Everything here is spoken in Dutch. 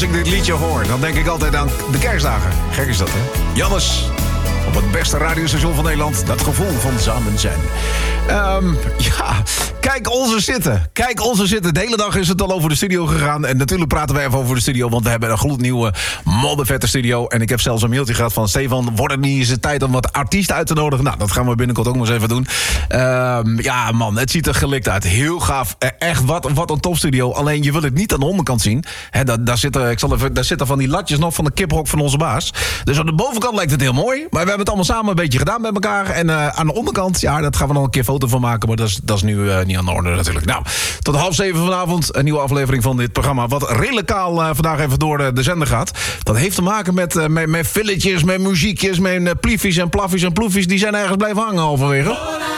ik dit liedje hoor, dan denk ik altijd aan de kerstdagen. Gek is dat, hè? Jannes, op het beste radiostation van Nederland. Dat gevoel van samen zijn. Ja, kijk onze zitten. Kijk onze zitten. De hele dag is het al over de studio gegaan. En natuurlijk praten we even over de studio, want we hebben een gloednieuwe moddervette studio. En ik heb zelfs een mailtje gehad van Stefan, wordt het niet eens de tijd om wat artiesten uit te nodigen? Nou, dat gaan we binnenkort ook maar eens even doen. Ja, man, het ziet er gelikt uit. Heel gaaf. Echt, wat een topstudio. Alleen, je wil het niet aan de onderkant zien. Hè, daar zitten van die latjes nog van de kiphok van onze baas. Dus aan de bovenkant lijkt het heel mooi. Maar we hebben het allemaal samen een beetje gedaan met elkaar. En aan de onderkant, ja, dat gaan we nog een keer foto van maken. Maar dat is nu niet aan de orde natuurlijk. Nou, tot 6:30 vanavond een nieuwe aflevering van dit programma. Wat redelijk kaal vandaag even door de zender gaat. Dat heeft te maken met filletjes, met muziekjes, met pliefies en plaffies en ploefies. Die zijn ergens blijven hangen halverwege.